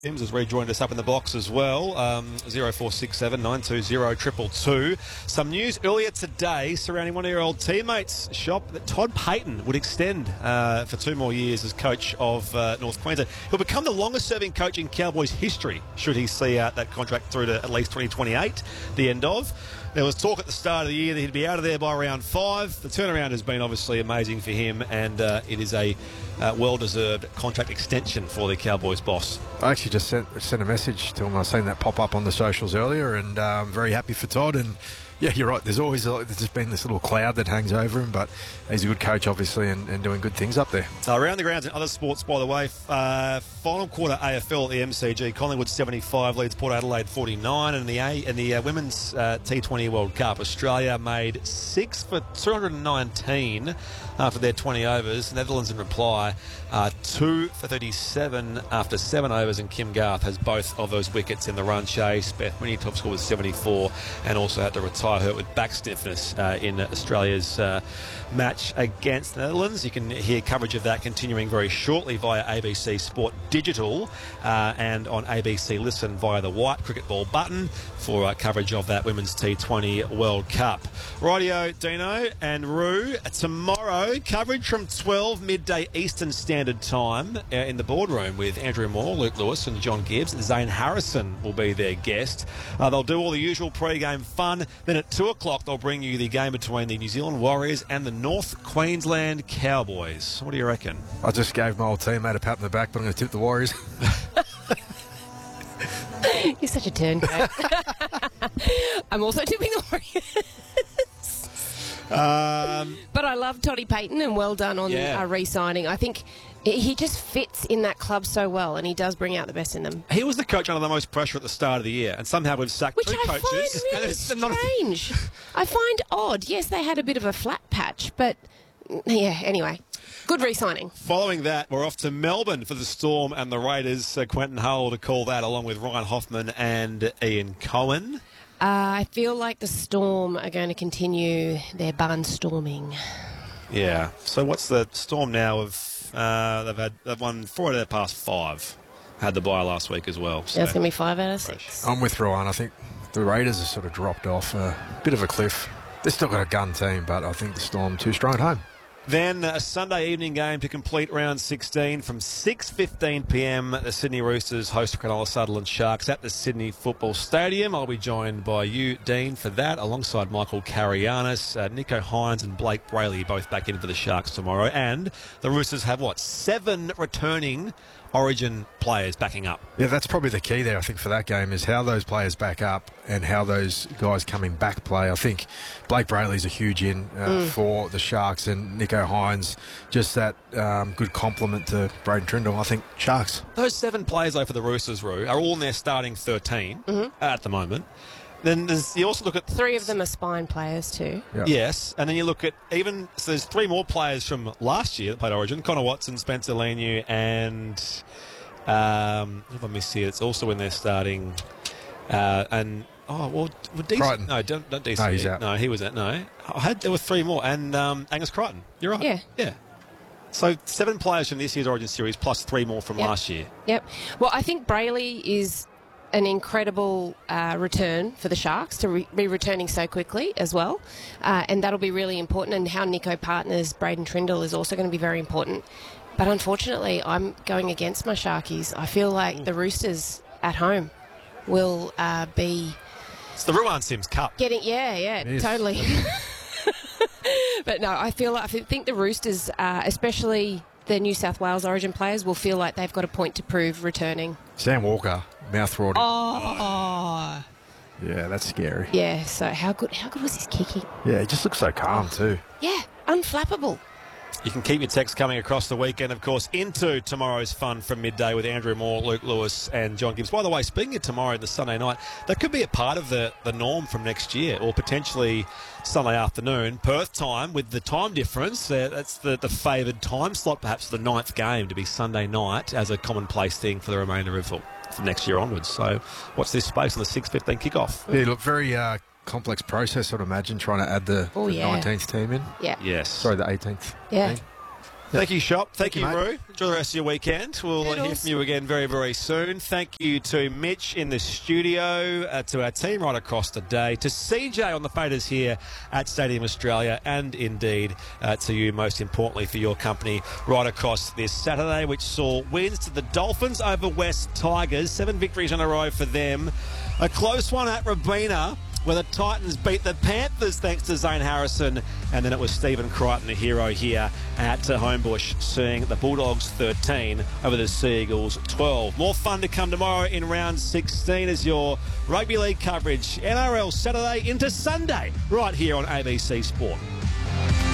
Sims has rejoined us up in the box as well. 0467 920 222. Some news earlier today surrounding one of your old teammates' shop that Todd Payten would extend for 2 more years as coach of North Queensland. He'll become the longest-serving coach in Cowboys history should he see out that contract through to at least 2028, the end of. There was talk at the start of the year that he'd be out of there by round 5. The turnaround has been obviously amazing for him, and it is a well-deserved contract extension for the Cowboys boss. I actually just sent a message to him. I seen that pop up on the socials earlier, and I'm very happy for Todd. And yeah, you're right. There's just been this little cloud that hangs over him, but he's a good coach, obviously, and doing good things up there. Around the grounds in other sports, by the way, final quarter AFL at the MCG, Collingwood 75 leads Port Adelaide 49, and the women's T20 World Cup, Australia made 6 for 219 after their 20 overs. Netherlands in reply 2 for 37 after 7 overs, and Kim Garth has both of those wickets in the run chase. Beth Mooney top score was 74 and also had to retire hurt with back stiffness in Australia's match against the Netherlands. You can hear coverage of that continuing very shortly via ABC Sport Digital and on ABC Listen via the white cricket ball button for coverage of that Women's T20 World Cup. Rightio, Dino and Roo. Tomorrow, coverage from 12 midday Eastern Standard Time in the boardroom with Andrew Moore, Luke Lewis and John Gibbs. Zane Harrison will be their guest. They'll do all the usual pre-game fun. Then at 2 o'clock, they'll bring you the game between the New Zealand Warriors and the North Queensland Cowboys. What do you reckon? I just gave my old teammate a pat on the back, but I'm going to tip the Warriors. You're such a turncoat. I'm also tipping the Warriors. But I love Toddy Payten, and well done on re-signing. I think he just fits in that club so well, and he does bring out the best in them. He was the coach under the most pressure at the start of the year, and somehow we've sacked 2 coaches. Which I find really strange. I find odd. Yes, they had a bit of a flat patch, but yeah, anyway. Good re-signing. Following that, we're off to Melbourne for the Storm and the Raiders. Quentin Hull to call that, along with Ryan Hoffman and Ian Cohen. I feel like the Storm are going to continue their barnstorming. Yeah. So what's the Storm now? They've won 4 out of their past 5. Had the bye last week as well. So. That's going to be 5 out of 6. I'm with Ryan. I think the Raiders have sort of dropped off a bit of a cliff. They've still got a gun team, but I think the Storm too strong at home. Then a Sunday evening game to complete round 16 from 6:15pm. The Sydney Roosters host Cronulla Sutherland Sharks at the Sydney Football Stadium. I'll be joined by you, Dean, for that, alongside Michael Carianis, Nico Hines and Blake Brayley, both back in for the Sharks tomorrow. And the Roosters have, 7 returning Origin players backing up. Yeah, that's probably the key there, I think, for that game, is how those players back up and how those guys coming back play. I think Blake Brayley's a huge in for the Sharks, and Nico Hines, just that good compliment to Braden Trindle. I think Sharks. Those 7 players, though, for the Roosters, Roo, are all in their starting 13 at the moment. Then you also look at 3 of them are spine players too. Yep. Yes, and then you look at so there's 3 more players from last year that played Origin: Connor Watson, Spencer Leniu, and what have I missed here? It's also in their starting Crichton. No, don't DC. No, he's out. No, he was out. No, there were 3 more, and Angus Crichton. You're right. Yeah. So 7 players from this year's Origin series plus 3 more from last year. Yep. Well, I think Brayley is an incredible return for the Sharks to be returning so quickly as well. And that'll be really important. And how Nico partners Braden Trindle is also going to be very important. But unfortunately, I'm going against my Sharkies. I feel like the Roosters at home will be... It's the Ruan Sims Cup. Totally. But no, I think the Roosters, especially the New South Wales Origin players, will feel like they've got a point to prove returning. Sam Walker, mouth-watering. Oh. Yeah, that's scary. Yeah, so how good was his kicking? Yeah, he just looks so calm too. Yeah, unflappable. You can keep your texts coming across the weekend, of course, into tomorrow's fun from midday with Andrew Moore, Luke Lewis and John Gibbs. By the way, speaking of tomorrow, the Sunday night, that could be a part of the norm from next year, or potentially Sunday afternoon, Perth time, with the time difference. That's the favoured time slot, perhaps the 9th game to be Sunday night as a commonplace thing for the remainder of from next year onwards. So watch this space on the 6:15 kickoff. Yeah, look, very complex process, I'd imagine, trying to add the 19th team in. Yeah. Yes. Sorry, the 18th. Yeah. Team. Thank you, Shop. Thank you, mate. Roo. Enjoy the rest of your weekend. We'll hear from you again very, very soon. Thank you to Mitch in the studio, to our team right across the day, to CJ on the faders here at Stadium Australia, and indeed to you, most importantly, for your company right across this Saturday, which saw wins to the Dolphins over West Tigers. 7 victories in a row for them. A close one at Robina, where the Titans beat the Panthers thanks to Zane Harrison, and then it was Stephen Crichton, the hero here at Homebush, seeing the Bulldogs 13 over the Sea Eagles 12. More fun to come tomorrow in round 16 as your rugby league coverage, NRL Saturday into Sunday, right here on ABC Sport.